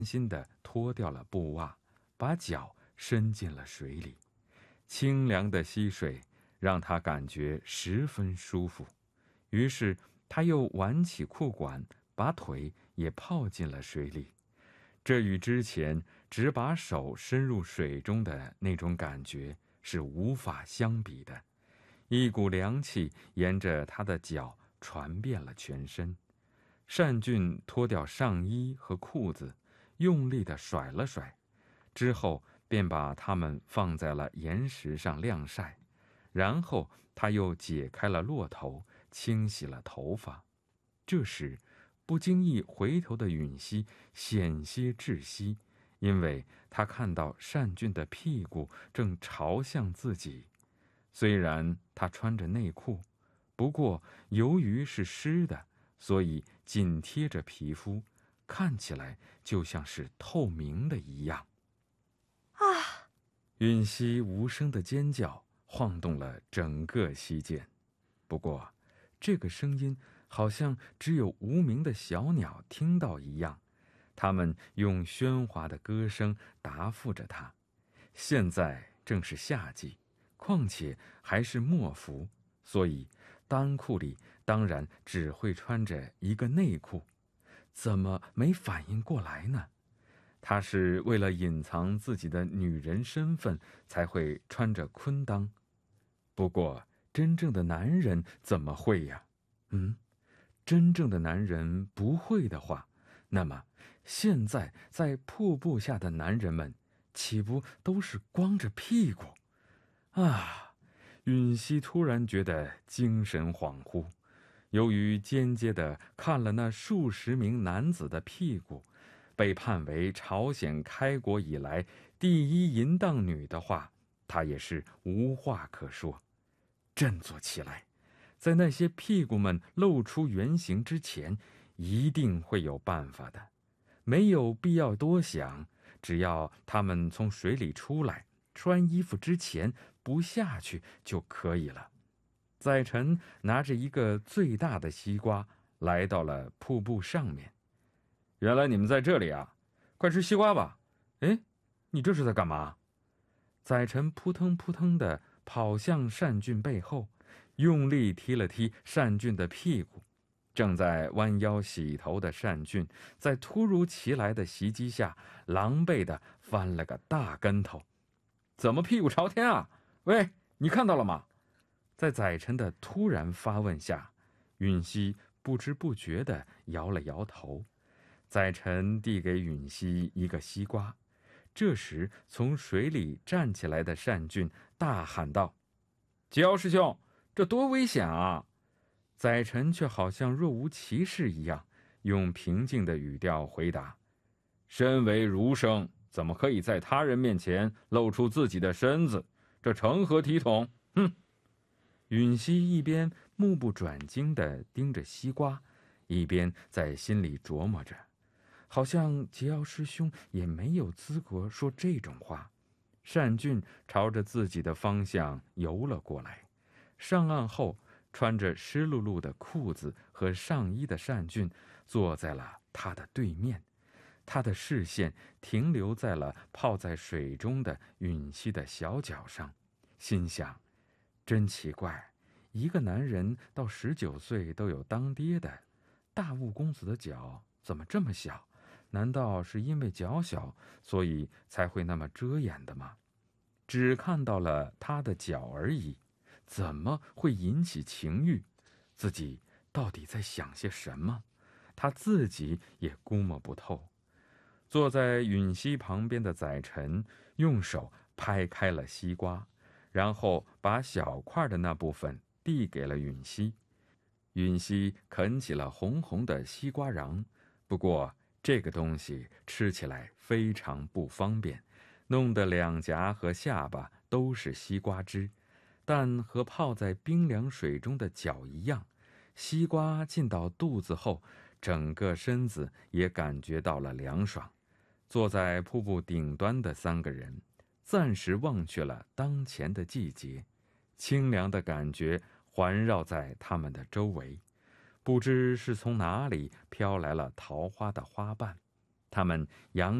心地脱掉了布袜，把脚伸进了水里。清凉的溪水让他感觉十分舒服，于是他又挽起裤管，把腿也泡进了水里。这与之前只把手伸入水中的那种感觉是无法相比的。一股凉气沿着他的脚传遍了全身。单俊脱掉上衣和裤子，用力地甩了甩，之后便把它们放在了岩石上晾晒，然后他又解开了骆头，清洗了头发。这时不经意回头的允熙险些窒息，因为他看到单俊的屁股正朝向自己。虽然他穿着内裤，不过由于是湿的，所以紧贴着皮肤，看起来就像是透明的一样。 啊！ 允熙无声的尖叫晃动了整个溪涧，不过这个声音好像只有无名的小鸟听到一样，它们用喧哗的歌声答复着他。现在正是夏季，况且还是末伏，所以单裤里当然只会穿着一个内裤。怎么没反应过来呢？他是为了隐藏自己的女人身份才会穿着昆裆。不过真正的男人怎么会呀？真正的男人不会的话，那么现在在瀑布下的男人们岂不都是光着屁股啊？允熙突然觉得精神恍惚，由于间接地看了那数十名男子的屁股，被判为朝鲜开国以来第一淫荡女的话，她也是无话可说。振作起来，在那些屁股们露出原形之前，一定会有办法的。没有必要多想，只要他们从水里出来，穿衣服之前不下去就可以了。载臣拿着一个最大的西瓜来到了瀑布上面。原来你们在这里啊，快吃西瓜吧。哎，你这是在干嘛？载臣扑腾扑腾地跑向单俊背后，用力踢了踢单俊的屁股。正在弯腰洗头的单俊，在突如其来的袭击下，狼狈地翻了个大跟头。怎么屁股朝天啊？喂，你看到了吗？在载臣的突然发问下，允熙不知不觉地摇了摇头。载臣递给允熙一个西瓜。这时从水里站起来的单俊大喊道：吉尧师兄，这多危险啊！载臣却好像若无其事一样，用平静的语调回答：身为儒生，怎么可以在他人面前露出自己的身子？这成何体统？哼！允熙一边目不转睛地盯着西瓜，一边在心里琢磨着，好像桀骜师兄也没有资格说这种话。单俊朝着自己的方向游了过来，上岸后，穿着湿漉漉的裤子和上衣的单俊坐在了他的对面。他的视线停留在了泡在水中的允熙的小脚上，心想：真奇怪，一个男人到19岁都有当爹的，大雾公子的脚怎么这么小？难道是因为脚小，所以才会那么遮掩的吗？只看到了他的脚而已，怎么会引起情欲？自己到底在想些什么？他自己也估摸不透。坐在允熙旁边的载臣用手拍开了西瓜，然后把小块的那部分递给了允熙。允熙啃起了红红的西瓜瓤，不过这个东西吃起来非常不方便，弄得两颊和下巴都是西瓜汁。但和泡在冰凉水中的脚一样，西瓜进到肚子后，整个身子也感觉到了凉爽。坐在瀑布顶端的3个人暂时忘却了当前的季节，清凉的感觉环绕在他们的周围。不知是从哪里飘来了桃花的花瓣， 它们扬